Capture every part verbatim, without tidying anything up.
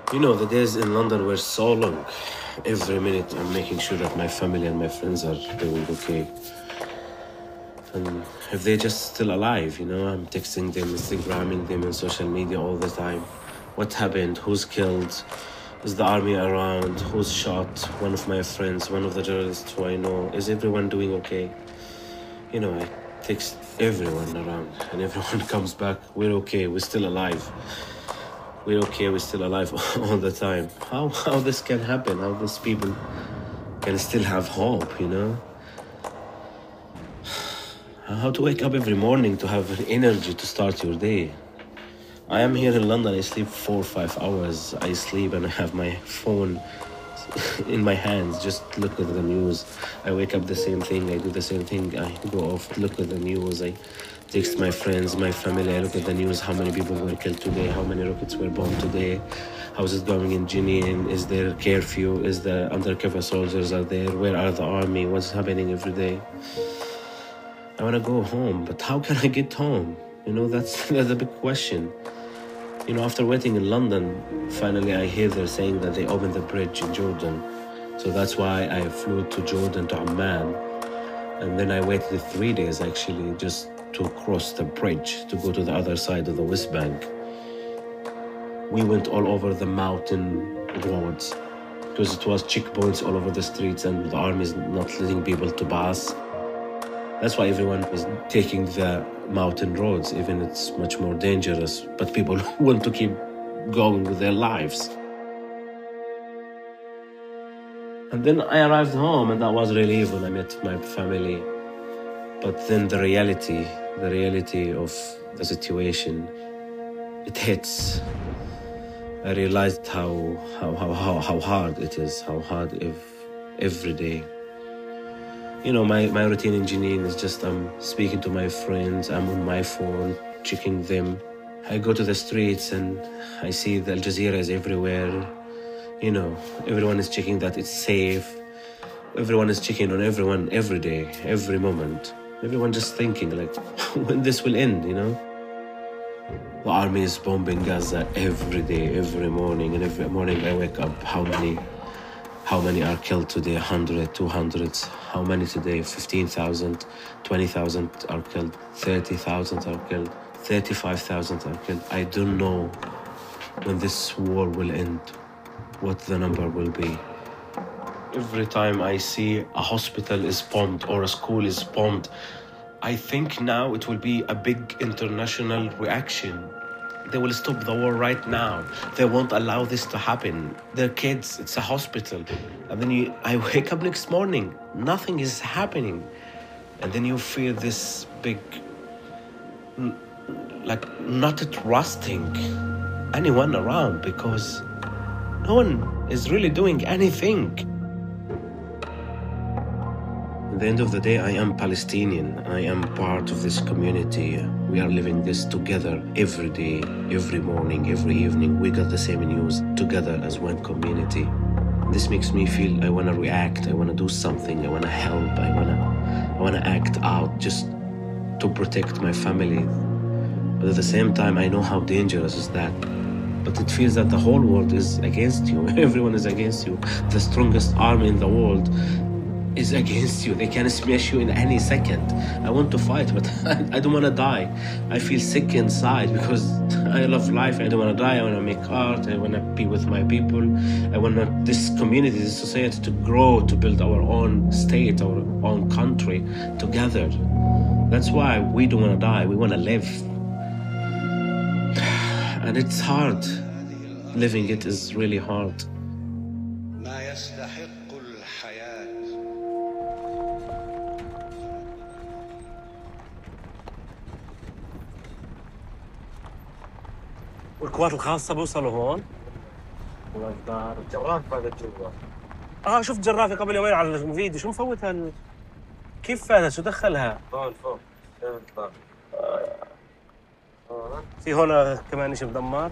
You know, the days in London were so long. Every minute I'm making sure that my family and my friends are doing okay. And if they're just still alive, you know, I'm texting them, Instagramming them on social media all the time. What happened? Who's killed? Is the army around? Who's shot? One of my friends, one of the journalists who I know. Is everyone doing okay? You know, I text everyone around and everyone comes back. We're okay. We're still alive. We're okay. We're still alive all the time. How, how this can happen? How these people can still have hope, you know? How to wake up every morning to have energy to start your day. I am here in London, I sleep four or five hours. I sleep and I have my phone in my hands, just look at the news. I wake up the same thing, I do the same thing. I go off, look at the news. I text my friends, my family, I look at the news, how many people were killed today, how many rockets were bombed today, how's it going in Jenin, is there curfew, is the undercover soldiers are there, where are the army, what's happening every day. I want to go home, but how can I get home? You know, that's, that's a big question. You know, after waiting in London, finally I hear they're saying that they opened the bridge in Jordan. So that's why I flew to Jordan, to Amman. And then I waited three days, actually, just to cross the bridge, to go to the other side of the West Bank. We went all over the mountain roads, because it was checkpoints all over the streets and the army is not letting people to pass. That's why everyone is taking the mountain roads, even it's much more dangerous, but people want to keep going with their lives. And then I arrived home and that was relief when I met my family. But then the reality, the reality of the situation, it hits. I realized how, how, how, how, how hard it is, how hard if every day. You know, my, my routine in Jenin is just I'm speaking to my friends, I'm on my phone, checking them. I go to the streets and I see the Al Jazeera is everywhere. You know, everyone is checking that it's safe. Everyone is checking on everyone every day, every moment. Everyone just thinking like, when this will end, you know? The army is bombing Gaza every day, every morning. And every morning I wake up, how many? How many are killed today? one hundred, two hundred. How many today? fifteen thousand, twenty thousand are killed. thirty thousand are killed. thirty-five thousand are killed. I don't know when this war will end, what the number will be. Every time I see a hospital is bombed or a school is bombed, I think now it will be a big international reaction. They will stop the war right now. They won't allow this to happen. They're kids, it's a hospital. And then you, I wake up next morning, nothing is happening. And then you feel this big, like not trusting anyone around because no one is really doing anything. At the end of the day, I am Palestinian. I am part of this community. We are living this together every day, every morning, every evening. We got the same news together as one community. This makes me feel I want to react. I want to do something. I want to help. I want to I want to act out just to protect my family. But at the same time, I know how dangerous is that. But it feels that the whole world is against you. Everyone is against you. The strongest army in the world is against you. They can smash you in any second. I want to fight, but I, I don't want to die. I feel sick inside because I love life. I don't want to die. I want to make art. I want to be with my people. I want this community, this society to grow, to build our own state, our own country together. That's why we don't want to die. We want to live. And it's hard. Living it is really hard. والقوات الخاصة بيوصلوا هون؟ الجراف هذا جوا. اه شفت جرافة قبل يومين على الفيديو، شو مفوت هال كيف هذا؟ شو دخلها؟ هون فوق. آه. في هون كمان شيء مدمر.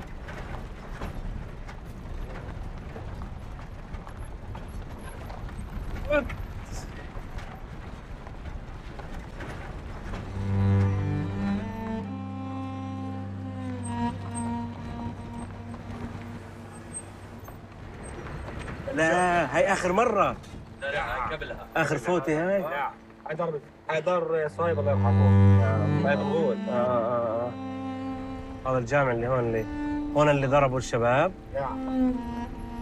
لا هاي اخر مره. لا لا هاي قبلها. اخر فوتي هاي. لا حيدر حيدر صايب الله يرحمه. صايب الغول. آه آه آه. هذا الجامع اللي هون اللي هون اللي ضربوا الشباب. يا